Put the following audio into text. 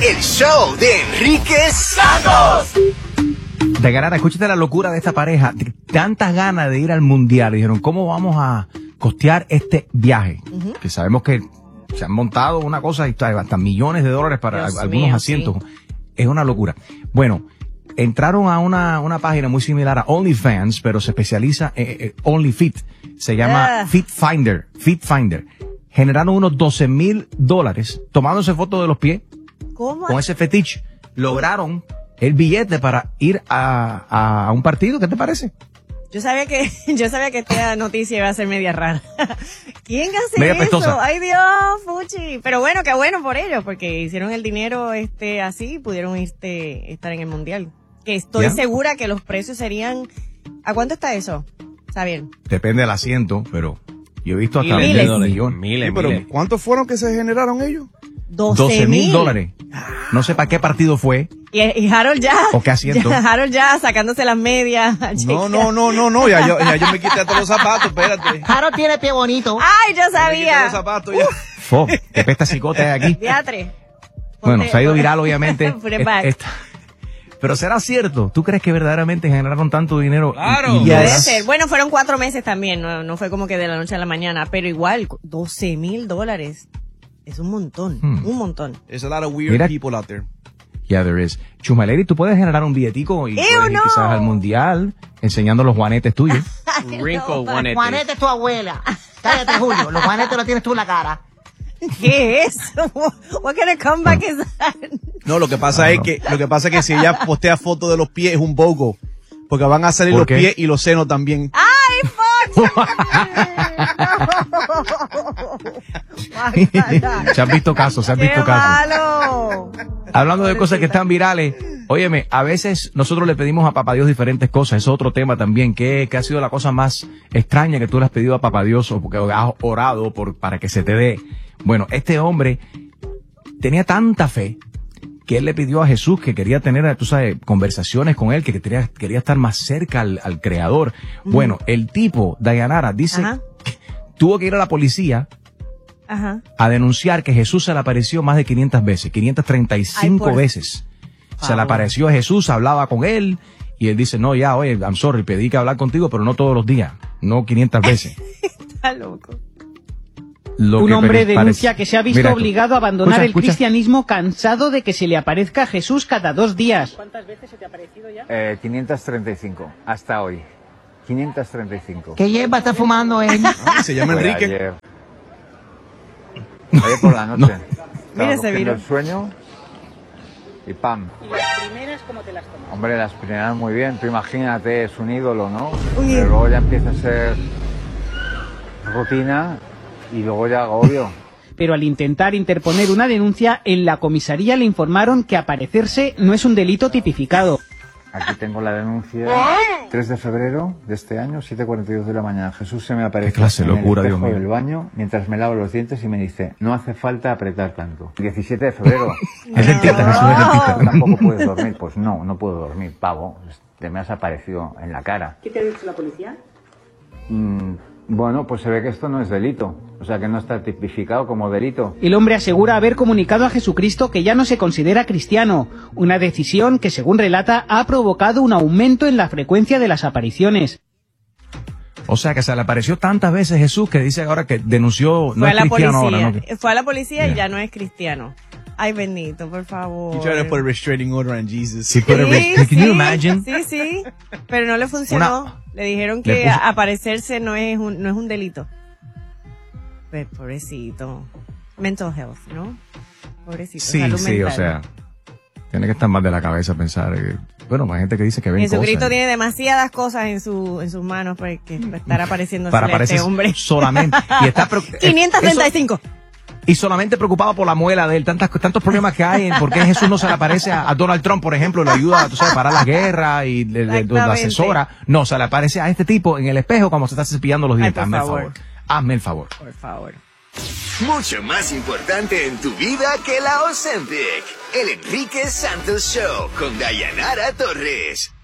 El show de Enrique Santos. Dayanara, escúchate la locura de esta pareja. Tantas ganas de ir al mundial. Dijeron, ¿cómo vamos a costear este viaje? Que sabemos que se han montado una cosa y hasta millones de dólares para algunos asientos. Sí. Es una locura. Bueno, entraron a una página muy similar a OnlyFans, pero se especializa en OnlyFit. Se llama Fit Finder. Generaron unos $12,000 tomándose fotos de los pies. ¿Cómo? Con ese fetiche. Lograron el billete para ir a un partido. ¿Qué te parece? Yo sabía que esta noticia iba a ser media rara. ¿Quién hace media eso? Pestosa. Ay, Dios, fuchi. Pero bueno, qué bueno por ellos, porque hicieron el dinero así y pudieron estar en el mundial. Que estoy segura que los precios serían... ¿A cuánto está eso? Está bien. Depende del asiento, pero yo he visto hasta miles. Pero ¿cuántos fueron que se generaron ellos? $12,000. No sé para qué partido fue. Y Harold ya. ¿O qué asiento? Harold ya sacándose las medias. No. Ya yo me quité todos los zapatos, espérate. Harold tiene pie bonito. Ay, yo sabía. Me quité los zapatos ya. Qué pesta cicote hay aquí. Teatre. Bueno, se ha ido viral, obviamente. Pero ¿será cierto? ¿Tú crees que verdaderamente generaron tanto dinero? Claro. Puede ser. Bueno, fueron 4 meses también. No fue como que de la noche a la mañana. Pero igual, $12,000. Es un montón. Un montón. There's a lot of weird people out there. Yeah, there is. Chumaleri, tú puedes generar un billetico y puedes ir quizás al mundial enseñando los juanetes tuyos. Juanete es tu abuela. Cállate, Julio. Los juanetes los tienes tú en la cara. ¿Qué es eso? What kind of comeback is that? No, lo que pasa es que si ella postea fotos de los pies es un bogo. Porque van a salir los pies y los senos también. ¡Ay, fuck! Se han visto casos. Malo. Hablando de cosas que están virales, óyeme, a veces nosotros le pedimos a Papá Dios diferentes cosas. Es otro tema también. ¿Qué ha sido la cosa más extraña que tú le has pedido a Papá Dios o porque has orado para que se te dé? Bueno, este hombre tenía tanta fe que él le pidió a Jesús que quería tener, tú sabes, conversaciones con él, que quería estar más cerca al Creador. Bueno, el tipo, Dayanara, dice, tuvo que ir a la policía a denunciar que Jesús se le apareció más de 500 veces, 535 veces. Se le apareció a Jesús, hablaba con él, y él dice, no, ya, oye, I'm sorry, pedí que hablar contigo, pero no todos los días, no 500 veces. Está loco. Un hombre denuncia que se ha visto obligado a abandonar el cristianismo cansado de que se le aparezca a Jesús cada 2 días. ¿Cuántas veces se te ha aparecido ya? 535, hasta hoy. 535. ¿Qué hierba está fumando él? Se llama Enrique. Ayer por la noche. Mira ese virus. El sueño y ¡pam! ¿Y las primeras cómo te las tomas? Hombre, las primeras muy bien. Tú imagínate, es un ídolo, ¿no? Pero luego ya empieza a ser rutina y luego ya agobio. Pero al intentar interponer una denuncia, en la comisaría le informaron que aparecerse no es un delito tipificado. Aquí tengo la denuncia. 3 de febrero de este año, 7:42 de la mañana. Jesús se me apareció en el espejo del baño mientras me lavo los dientes y me dice, no hace falta apretar tanto. 17 de febrero. Es dentista, Jesús es dentista. ¿Tampoco puedes dormir? Pues no puedo dormir, pavo. Te me has aparecido en la cara. ¿Qué te ha dicho la policía? Bueno, pues se ve que esto no es delito. O sea, que no está tipificado como delito. El hombre asegura haber comunicado a Jesucristo que ya no se considera cristiano, una decisión que, según relata, ha provocado un aumento en la frecuencia de las apariciones. O sea, que se le apareció tantas veces Jesús que dice ahora que denunció, no es cristiano ahora, ¿no? Fue a la policía y ya no es cristiano. Ay, bendito, por favor. You try to put a restraining order on Jesus. Sí, can you imagine? Sí, pero no le funcionó. Le dijeron que aparecerse no es un delito. Pues, pobrecito. Mental health, ¿no? Pobrecito. Sí, salud mental. o sea, tiene que estar más de la cabeza pensar. Bueno, hay gente que dice que ven Jesucristo cosas. tiene demasiadas cosas en sus manos para estar apareciendo para a este hombre. Solamente. Y está 535. Y solamente preocupado por la muela de él, tantos problemas que hay, por qué Jesús no se le aparece a Donald Trump, por ejemplo, le ayuda, tú sabes, a parar la guerra y le asesora. No, se le aparece a este tipo en el espejo cuando se está cepillando los dientes. Hazme el favor. Hazme el favor. Por favor. Mucho más importante en tu vida que la Ozempic. El Enrique Santos Show con Dayanara Torres.